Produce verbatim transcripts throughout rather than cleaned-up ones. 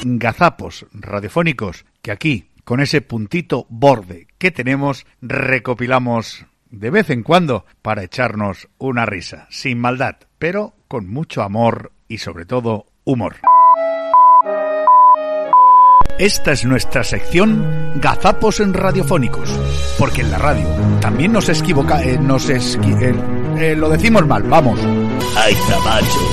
gazapos radiofónicos que aquí, con ese puntito borde que tenemos, recopilamos de vez en cuando para echarnos una risa, sin maldad, pero con mucho amor y sobre todo humor. Esta es nuestra sección Gazapos en Radiofónicos, porque en la radio también nos equivoca, eh, nos esqui, eh, eh, lo decimos mal, vamos. ¡Ay, Camacho!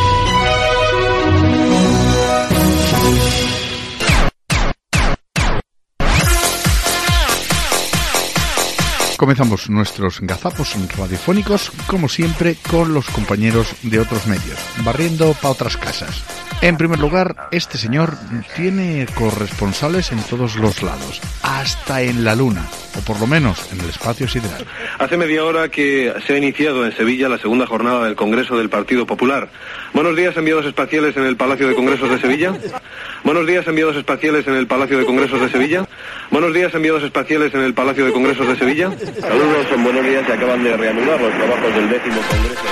Comenzamos nuestros gazapos radiofónicos, como siempre, con los compañeros de otros medios, barriendo para otras casas. En primer lugar, este señor tiene corresponsales en todos los lados, hasta en la Luna, o por lo menos en el espacio sideral. Hace media hora que se ha iniciado en Sevilla la segunda jornada del Congreso del Partido Popular. Buenos días, enviados espaciales en el Palacio de Congresos de Sevilla. Buenos días, enviados espaciales en el Palacio de Congresos de Sevilla. Buenos días, enviados espaciales en el Palacio de Congresos de Sevilla. Saludos, en buenos días, se acaban de reanudar los trabajos del décimo Congreso.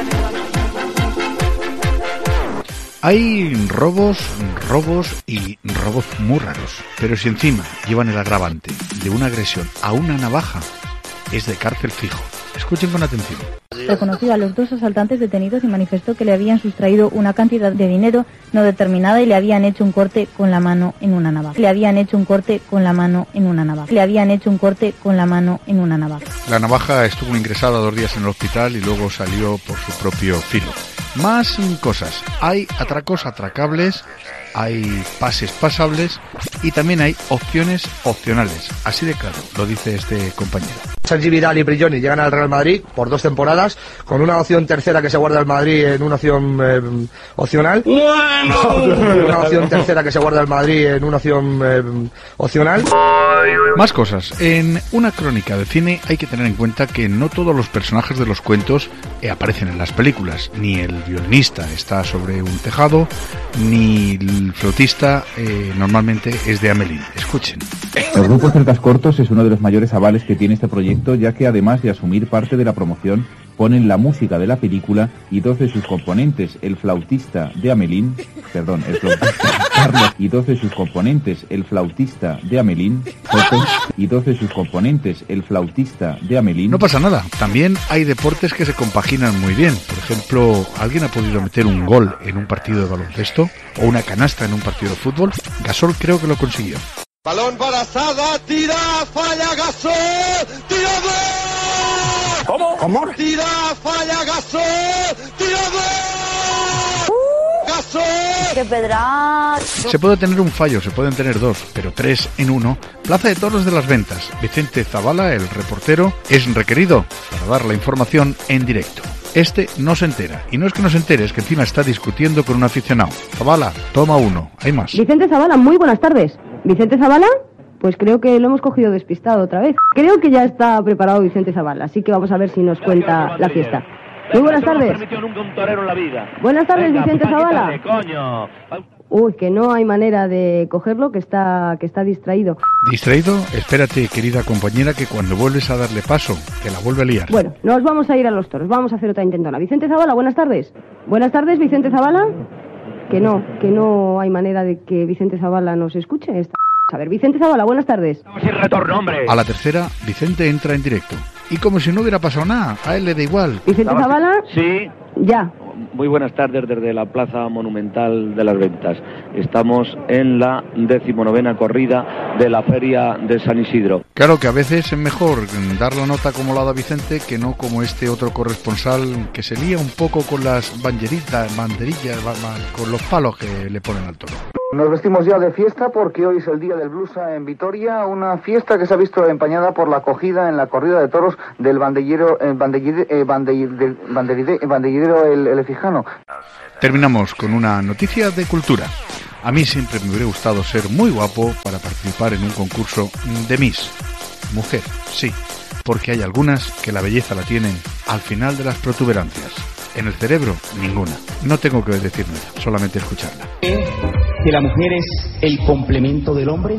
Hay robos, robos y robos muy raros, pero si encima llevan el agravante de una agresión a una navaja, es de cárcel fijo. Escuchen con atención. Reconoció a los dos asaltantes detenidos y manifestó que le habían sustraído una cantidad de dinero no determinada y le habían hecho un corte con la mano en una navaja. Le habían hecho un corte con la mano en una navaja. Le habían hecho un corte con la mano en una navaja. La navaja estuvo ingresada dos días en el hospital y luego salió por su propio filo. Más cosas. Hay atracos atracables, hay pases pasables y también hay opciones opcionales. Así de claro, lo dice este compañero. Sergi Vidal y Brilloni llegan al Real Madrid por dos temporadas, con una opción tercera que se guarda el Madrid en una opción eh, opcional. Bueno. Una opción tercera que se guarda el Madrid en una opción eh, opcional. Más cosas. En una crónica de cine hay que tener en cuenta que no todos los personajes de los cuentos eh, aparecen en las películas. Ni el violinista está sobre un tejado, ni el flautista eh, normalmente es de Amelín. Escuchen. El grupo Celtas Cortos es uno de los mayores avales que tiene este proyecto, ya que además de asumir parte de la promoción, ponen la música de la película y dos de sus componentes, el flautista de Amelín, perdón, el flautista Carlos y dos de sus componentes, el flautista de Amelín, Joto, y dos de sus componentes, el flautista de Amelín. No pasa nada, también hay deportes que se compaginan muy bien. Por ejemplo, ¿alguien ha podido meter un gol en un partido de baloncesto o una canasta en un partido de fútbol? Gasol creo que lo consiguió. Balón para Sada, tira, falla Gasol, tira gol. ¿Cómo? ¿Cómo? Tira, falla Gasol, tira gol. Uh, Gasol. ¡Qué pedra! Se puede tener un fallo, se pueden tener dos, pero tres en uno. Plaza de Toros de las Ventas. Vicente Zavala, el reportero, es requerido para dar la información en directo. Este no se entera, y no es que no se entere, es que encima está discutiendo con un aficionado. Zavala, toma uno, hay más. Vicente Zavala, muy buenas tardes. ¿Vicente Zavala? Pues creo que lo hemos cogido despistado otra vez. Creo que ya está preparado Vicente Zavala, así que vamos a ver si nos cuenta la fiesta. Muy buenas tardes. Buenas tardes, Vicente Zavala. Uy, que no hay manera de cogerlo, que está que está distraído. ¿Distraído? Espérate, querida compañera, que cuando vuelves a darle paso, te la vuelve a liar. Bueno, nos vamos a ir a los toros, vamos a hacer otra intentona. Vicente Zavala, buenas tardes. Buenas tardes, Vicente Zavala. Que no, que no hay manera de que Vicente Zavala nos escuche. A ver, Vicente Zavala, buenas tardes. Sin retorno, hombre. A la tercera, Vicente entra en directo. Y como si no hubiera pasado nada, a él le da igual. ¿Vicente Zavala? Sí. Ya. Muy buenas tardes desde la Plaza Monumental de las Ventas. Estamos en la decimonovena corrida de la Feria de San Isidro. Claro que a veces es mejor dar la nota como la da Vicente que no como este otro corresponsal que se lía un poco con las banderitas, banderillas, con los palos que le ponen al toro. Nos vestimos ya de fiesta porque hoy es el día del blusa en Vitoria, una fiesta que se ha visto empañada por la acogida en la corrida de toros del bandellero, eh, bandellide, eh, bandellide, bandellide, bandellidero el, el Efijano. Terminamos con una noticia de cultura. A mí siempre me hubiera gustado ser muy guapo para participar en un concurso de Miss Mujer, sí, porque hay algunas que la belleza la tienen al final de las protuberancias. En el cerebro, ninguna. No tengo que decir nada, solamente escucharla. ¿Que la mujer es el complemento del hombre?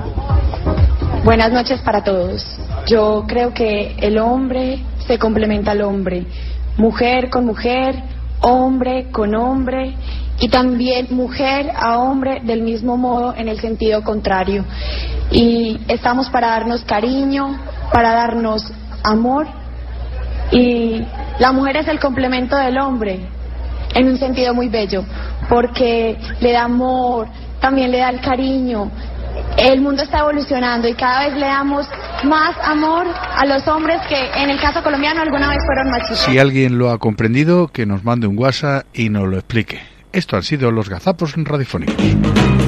Buenas noches para todos. Yo creo que el hombre se complementa al hombre. Mujer con mujer, hombre con hombre y también mujer a hombre del mismo modo en el sentido contrario. Y estamos para darnos cariño, para darnos amor, y la mujer es el complemento del hombre en un sentido muy bello, porque le da amor, también le da el cariño. El mundo está evolucionando y cada vez le damos más amor a los hombres que en el caso colombiano alguna vez fueron machistas. Si alguien lo ha comprendido, que nos mande un WhatsApp y nos lo explique. Esto han sido los gazapos radiofónicos.